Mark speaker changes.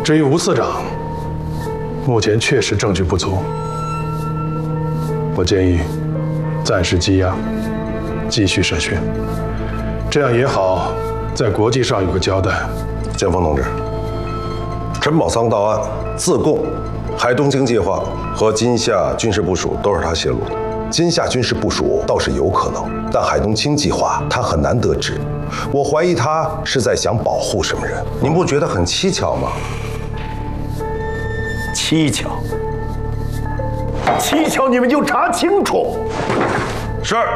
Speaker 1: 至于吴次长，目前确实证据不足，我建议暂时羁押，继续审讯，这样也好在国际上有个交代。
Speaker 2: 建峰同志，陈宝桑到案自供，海东青计划和金夏军事部署都是他泄露的。金夏军事部署倒是有可能，但海东青计划他很难得知。我怀疑他是在想保护什么人，您不觉得很蹊跷吗？
Speaker 3: 蹊跷，蹊跷，你们就查清楚。
Speaker 2: 是。